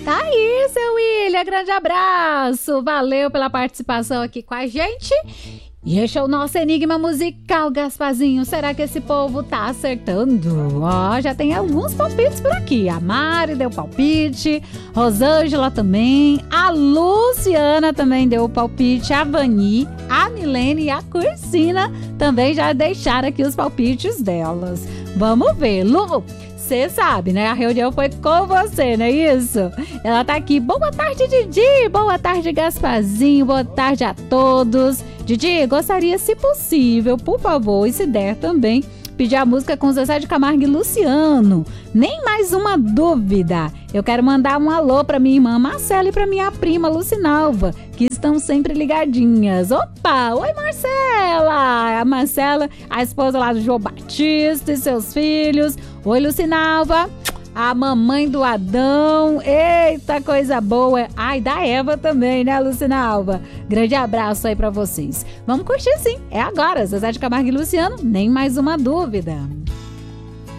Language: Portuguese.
Tá aí, seu William, grande abraço, valeu pela participação aqui com a gente. E este é o nosso enigma musical, Gasparzinho. Será que esse povo tá acertando? Ó, já tem alguns palpites por aqui. A Mari deu palpite, Rosângela também, a Luciana também deu palpite, a Vani, a Milene e a Cursina também já deixaram aqui os palpites delas. Vamos ver, Lu. Você sabe, né? A reunião foi com você, não é isso? Ela tá aqui. Boa tarde, Didi. Boa tarde, Gasparzinho. Boa tarde a todos. Didi, gostaria, se possível, por favor, e se der também, pedir a música com Zezé de Camargo e Luciano. Nem mais uma dúvida. Eu quero mandar um alô pra minha irmã Marcela e pra minha prima Lucinalva, que estão sempre ligadinhas. Opa! Oi, Marcela! A Marcela, a esposa lá do João Batista e seus filhos. Oi, Lucinalva! A mamãe do Adão. Eita, coisa boa. Ai, da Eva também, né, Lucinalva? Grande abraço aí pra vocês. Vamos curtir sim. É agora, Zezé de Camargo e Luciano. Nem mais uma dúvida.